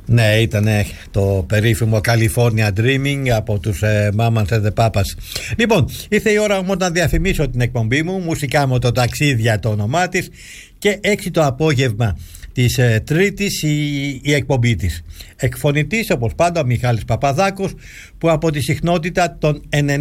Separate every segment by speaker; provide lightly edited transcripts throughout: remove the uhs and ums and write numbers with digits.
Speaker 1: Ναι, ήταν το περίφημο California Dreaming από τους Mamas and the Papas. Λοιπόν, ήρθε η ώρα όμως να διαφημίσω την εκπομπή μου, μουσικά με το ταξίδια το όνομά της, και 6 το απόγευμα της Τρίτης η εκπομπή της. Εκφωνητής όπως πάντα ο Μιχάλης Παπαδάκος, που από τη συχνότητα των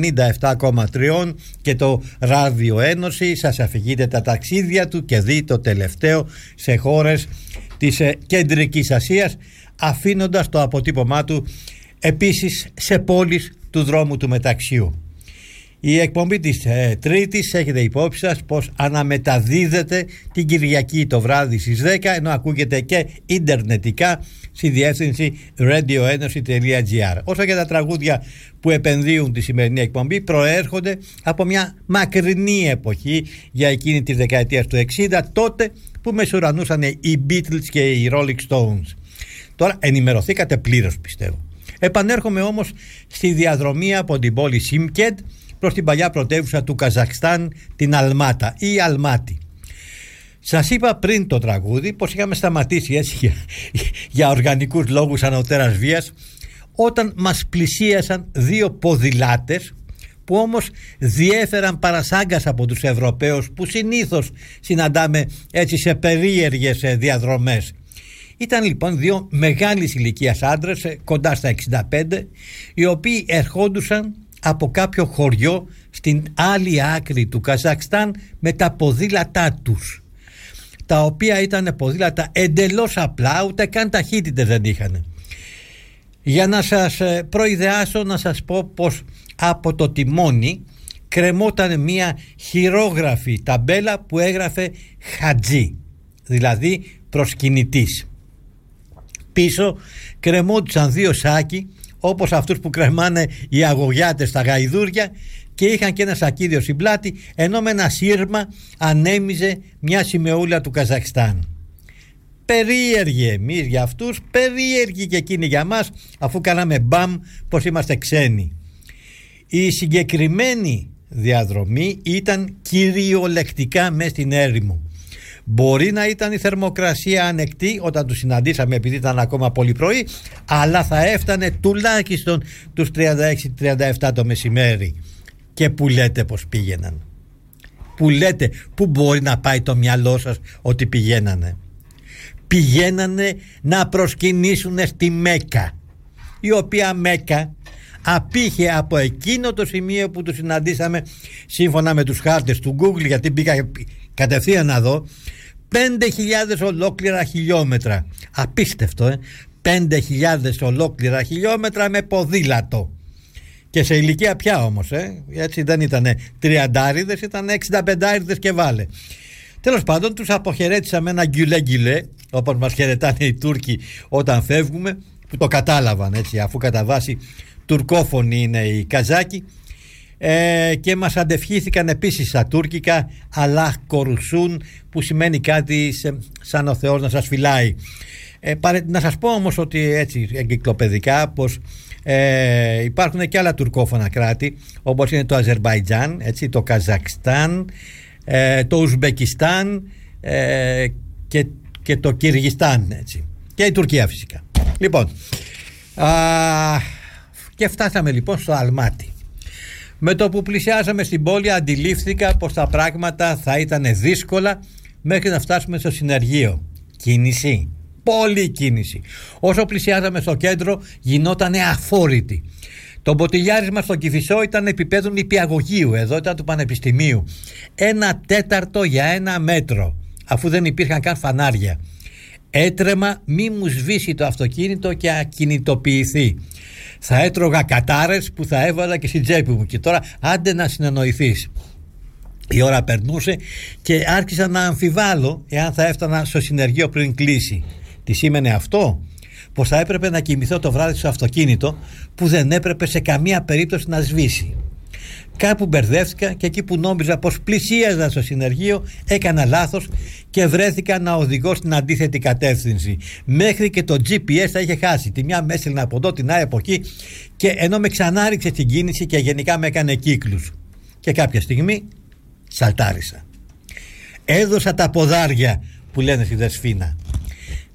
Speaker 1: 97,3 και το Ράδιο Ένωση σας αφηγείται τα ταξίδια του και δει το τελευταίο σε χώρες της Κεντρικής Ασίας, αφήνοντας το αποτύπωμά του επίσης σε πόλεις του δρόμου του μεταξιού. Η εκπομπή της Τρίτης, έχετε υπόψη σας πως αναμεταδίδεται την Κυριακή το βράδυ στις 10, ενώ ακούγεται και ιντερνετικά στη διεύθυνση radioenergy.gr. Όσο και τα τραγούδια που επενδύουν τη σημερινή εκπομπή προέρχονται από μια μακρινή εποχή, για εκείνη τη δεκαετία του 60, τότε που μεσουρανούσαν οι Beatles και οι Rolling Stones. Τώρα ενημερωθήκατε πλήρως, πιστεύω. Επανέρχομαι όμως στη διαδρομή από την πόλη Σίμκεντ προς την παλιά πρωτεύουσα του Καζακστάν, την Αλμάτα ή Αλμάτι. Σας είπα πριν το τραγούδι πως είχαμε σταματήσει έτσι για οργανικούς λόγους ανωτέρας βίας, όταν μας πλησίασαν δύο ποδηλάτες που όμως διέφεραν παρασάγκας από τους Ευρωπαίους που συνήθως συναντάμε έτσι σε περίεργες διαδρομές. Ήταν λοιπόν δύο μεγάλης ηλικίας άντρες, κοντά στα 65, οι οποίοι ερχόντουσαν από κάποιο χωριό στην άλλη άκρη του Καζακστάν με τα ποδήλατά τους, τα οποία ήταν ποδήλατα εντελώς απλά, ούτε καν ταχύτητες δεν είχαν. Για να σας προειδεάσω, να σας πω πως από το τιμόνι κρεμόταν μια χειρόγραφη ταμπέλα που έγραφε Χατζή, δηλαδή προσκυνητής. Πίσω κρεμόντουσαν δύο σάκοι, όπως αυτούς που κρεμάνε οι αγωγιάτες στα γαϊδούρια, και είχαν και ένα σακίδιο στην πλάτη, ενώ με ένα σύρμα ανέμιζε μια σημεούλα του Καζακστάν. Περίεργοι εμείς για αυτούς, περίεργοι και εκείνοι για μας, αφού κάναμε μπαμ πως είμαστε ξένοι. Η συγκεκριμένη διαδρομή ήταν κυριολεκτικά μες στην έρημο. Μπορεί να ήταν η θερμοκρασία ανεκτή όταν τους συναντήσαμε, επειδή ήταν ακόμα πολύ πρωί, αλλά θα έφτανε τουλάχιστον τους 36-37 το μεσημέρι. Και που λέτε πως πήγαιναν? Που λέτε, πού μπορεί να πάει το μυαλό σας ότι πηγαίνανε? Πηγαίνανε να προσκυνήσουν στη Μέκα, η οποία Μέκα απήχε από εκείνο το σημείο που τους συναντήσαμε, σύμφωνα με τους χάρτες του Google, γιατί πήγα κατευθείαν να δω, 5.000 ολόκληρα χιλιόμετρα. Απίστευτο, 5.000 ολόκληρα χιλιόμετρα με ποδήλατο. Και σε ηλικία πια όμως, έτσι δεν ήτανε 30άριδες, ήταν 65άριδες και βάλε. Τέλος πάντων, τους αποχαιρέτησα με ένα γκουλέ, όπως μας χαιρετάνε οι Τούρκοι όταν φεύγουμε, που το κατάλαβαν έτσι, αφού κατά βάση τουρκόφωνοι είναι οι Καζάκοι, και μας αντευχήθηκαν επίσης στα τουρκικά Αλλάχ Κορουσούν, που σημαίνει κάτι σαν ο Θεός να σας φυλάει. Να σας πω όμως ότι έτσι εγκυκλοπαιδικά πως υπάρχουν και άλλα τουρκόφωνα κράτη, όπως είναι το Αζερμπαϊτζάν, έτσι, το Καζακστάν, το Ουσμπεκιστάν και το Κυργιστάν, έτσι, και η Τουρκία φυσικά. Λοιπόν, και φτάσαμε λοιπόν στο Αλμάτι. Με το που πλησιάσαμε στην πόλη αντιλήφθηκα πως τα πράγματα θα ήταν δύσκολα μέχρι να φτάσουμε στο συνεργείο. Κίνηση, πολλή κίνηση. Όσο πλησιάζαμε στο κέντρο γινότανε αφόρητη. Το μποτιλιάρισμα στο Κηφισό ήταν επίπεδου νηπιαγωγείου, εδώ ήταν του Πανεπιστημίου. 1/4 για 1 μέτρο, αφού δεν υπήρχαν καν φανάρια. Έτρεμα μη μου σβήσει το αυτοκίνητο και ακινητοποιηθεί. Θα έτρωγα κατάρες που θα έβαλα και στην τσέπη μου. Και τώρα άντε να συνεννοηθείς. Η ώρα περνούσε και άρχισα να αμφιβάλλω εάν θα έφτανα στο συνεργείο πριν κλείσει. Τι σήμαινε αυτό? Πως θα έπρεπε να κοιμηθώ το βράδυ στο αυτοκίνητο, που δεν έπρεπε σε καμία περίπτωση να σβήσει. Κάπου μπερδεύτηκα και εκεί που νόμιζα πως πλησίαζα στο συνεργείο έκανα λάθος και βρέθηκα να οδηγώ στην αντίθετη κατεύθυνση. Μέχρι και το GPS θα είχε χάσει. Τη μια με έστειλε από εδώ, την άλλη από εκεί, και ενώ με ξανάριξε στην κίνηση και γενικά με έκανε κύκλους. Και κάποια στιγμή σαλτάρισα. Έδωσα τα ποδάρια που λένε στη Δεσφίνα.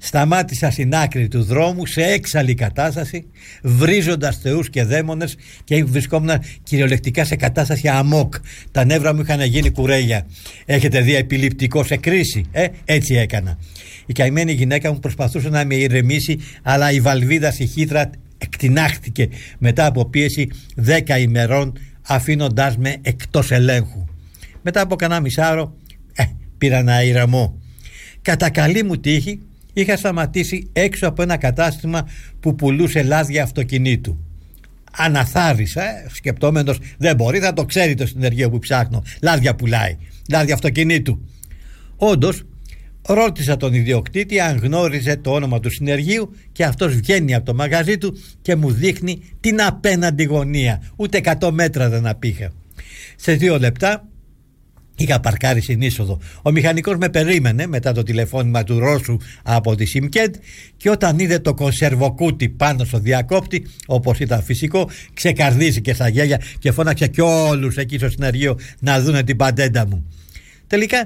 Speaker 1: Σταμάτησα στην άκρη του δρόμου σε έξαλλη κατάσταση, βρίζοντας θεούς και δαίμονες, και βρισκόμουν κυριολεκτικά σε κατάσταση αμόκ. Τα νεύρα μου είχαν γίνει κουρέλια. Έχετε δει επιληπτικό σε κρίση? Έτσι έκανα. Η καημένη γυναίκα μου προσπαθούσε να με ηρεμήσει, αλλά η βαλβίδα στη χύτρα εκτινάχτηκε μετά από πίεση 10 ημερών, αφήνοντάς με εκτός ελέγχου. Μετά από κανένα μισάωρο πήρα ένα ηρεμό. Κατά καλή μου τύχη είχα σταματήσει έξω από ένα κατάστημα που πουλούσε λάδια αυτοκινήτου. Αναθάρισα, σκεπτόμενος δεν μπορεί, θα το ξέρει το συνεργείο που ψάχνω. Λάδια πουλάει, λάδια αυτοκινήτου. Όντως, ρώτησα τον ιδιοκτήτη αν γνώριζε το όνομα του συνεργείου, και αυτός βγαίνει από το μαγαζί του και μου δείχνει την απέναντι γωνία. Ούτε 100 μέτρα δεν απήχα. Σε 2 λεπτά είχα παρκάρει στην είσοδο. Ο μηχανικός με περίμενε μετά το τηλεφώνημα του Ρώσου από τη Σιμκέντ, και όταν είδε το κονσερβοκούτι πάνω στο διακόπτη, όπως ήταν φυσικό, ξεκαρδίστηκε στα γέλια και φώναξε κι όλους εκεί στο συνεργείο να δούνε την παντέντα μου. Τελικά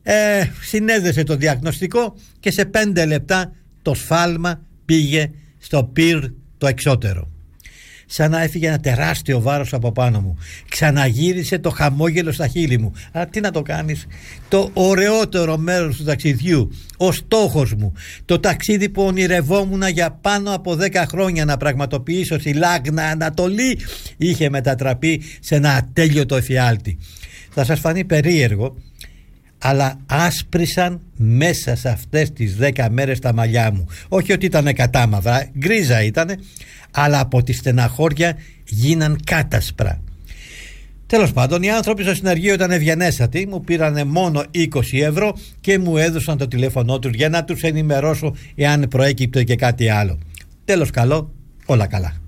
Speaker 1: συνέδεσε το διαγνωστικό και σε 5 λεπτά το σφάλμα πήγε στο πυρ το εξώτερο. Σαν να έφυγε ένα τεράστιο βάρος από πάνω μου. Ξαναγύρισε το χαμόγελο στα χείλη μου. Αλλά τι να το κάνεις? Το ωραιότερο μέρος του ταξιδιού, ο στόχος μου, το ταξίδι που ονειρευόμουν για πάνω από 10 χρόνια να πραγματοποιήσω στη Λάγνα Ανατολή, είχε μετατραπεί σε ένα ατέλειωτο εφιάλτη. Θα σας φανεί περίεργο, αλλά άσπρισαν μέσα σε αυτές τις 10 μέρες τα μαλλιά μου. Όχι ότι ήταν κατάμαυρα, γκρίζα ήτανε, αλλά από τη στεναχώρια γίναν κάτασπρα. Τέλος πάντων, οι άνθρωποι στο συνεργείο ήταν ευγενέστατοι, μου πήρανε μόνο 20 ευρώ και μου έδωσαν το τηλέφωνό τους για να τους ενημερώσω εάν προέκυπτε και κάτι άλλο. Τέλος καλό, όλα καλά.